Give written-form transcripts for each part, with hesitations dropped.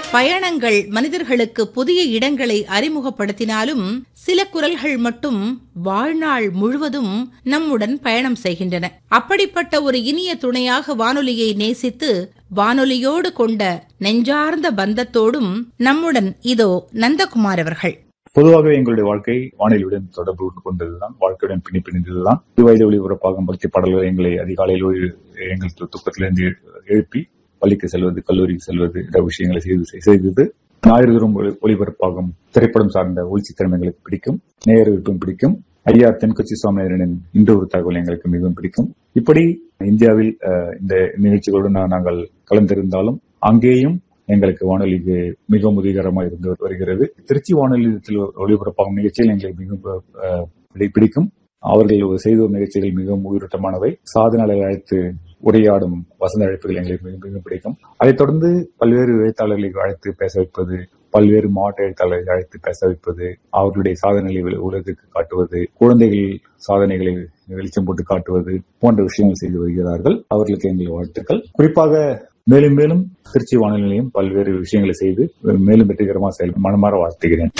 பயணங்கள் மனிதர்களுக்கு புதிய இடங்களை அறிமுகப்படுத்தினாலும் சில குரல்கள் மட்டும் வாழ்நாள் முழுவதும் நம்முடன் பயணம் செய்கின்றன. அப்படிப்பட்ட ஒரு இனிய துணையாக வானொலியை நேசித்து வானொலியோடு கொண்ட நெஞ்சார்ந்த பந்தத்தோடும் நம்முடன் இதோ நந்தகுமார் அவர்கள். பொதுவாகவே எங்களுடைய வாழ்க்கை வானொலியுடன் தொடர்பு கொண்டதுதான், வாழ்க்கையுடன் பிணைந்ததுதான். வயது ஒளிபரப்பாகும் பக்தி பாடல்கள் எங்களை அதிகாலையில் எங்கள் துக்கத்திலிருந்து எழுப்பி பள்ளிக்கு செல்வது, கல்லூரிக்கு செல்வது என்ற விஷயங்களை செய்தது. ஞாயிறு ஒளிபரப்பாகும் திரைப்படம் சார்ந்த ஒளிச்சித்திரம் எங்களுக்கு பிடிக்கும், நேர விருப்பம் பிடிக்கும். ஐயா தென்கொச்சி சுவாமிநாதனின் இன்று ஒரு தகவல் எங்களுக்கு மிகவும் பிடிக்கும். இப்படி இந்தியாவில் இந்த நிகழ்ச்சிகளுடன் நாங்கள் கலந்திருந்தாலும் அங்கேயும் எங்களுக்கு வானொலிக்கு மிகவும் உதவிகரமாக இருந்து வருகிறது. திருச்சி வானொலியத்தில் ஒளிபரப்பாகும் நிகழ்ச்சிகள் எங்களுக்கு மிகவும் பிடிக்கும். அவர்கள் செய்த நிகழ்ச்சிகள் மிகவும் உயிரோட்டமானவை. சாதனையாளர்கள் அழைத்து உரையாடும் வசந்த அழைப்புகள் எங்களுக்கு மிகவும் பிடிக்கும். அதைத் தொடர்ந்து பல்வேறு எழுத்தாளர்களை அழைத்து பேச வைப்பது, பல்வேறு மாவட்ட எழுத்தாளர்களை அழைத்து பேச வைப்பது, அவர்களுடைய சாதனைகளை உலகிற்கு காட்டுவது, குழந்தைகள் சாதனைகளை வெளிச்சம் போட்டு காட்டுவது போன்ற விஷயங்கள் செய்து வருகிறார்கள். அவர்களுக்கு எங்கள் வாழ்த்துக்கள். குறிப்பாக மேலும் மேலும் திருச்சி வானொலி நிலையம் பல்வேறு விஷயங்களை செய்து மேலும் வெற்றிகரமாக செயல்பட மனமாற வாழ்த்துகிறேன்.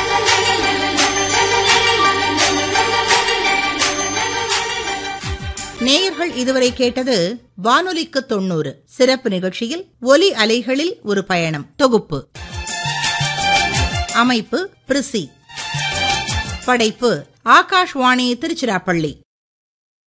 நேயர்கள் இதுவரை கேட்டது வானொலிக்கு 90 சிறப்பு நிகழ்ச்சியில் ஒலி அலைகளில் ஒரு பயணம் தொகுப்பு. அமைப்பு பிரிசி. படைப்பு ஆகாஷ்வாணி திருச்சிராப்பள்ளி.